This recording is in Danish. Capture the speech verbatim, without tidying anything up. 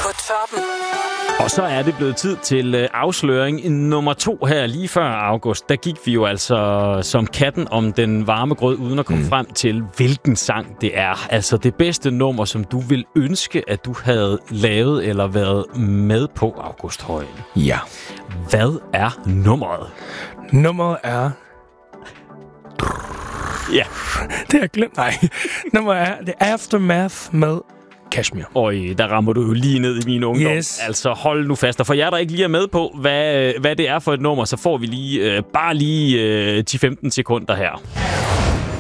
På toppen. Og så er det blevet tid til øh, afsløring nummer to her. Lige før august, der gik vi jo altså som katten om den varme grød, uden at komme mm. frem til, hvilken sang det er. Altså det bedste nummer, som du vil ønske, at du havde lavet eller været med på, August Højen. Ja. Hvad er nummeret? Nummeret er... Ja. Det har jeg glemt. Nej. Nummeret er The Aftermath med Kashmir. Øj, der rammer du jo lige ned i min ungdom. Yes. Altså hold nu fast. Og for jer, der ikke lige er med på, hvad, hvad det er for et nummer, så får vi lige øh, bare lige øh, ti til femten sekunder her.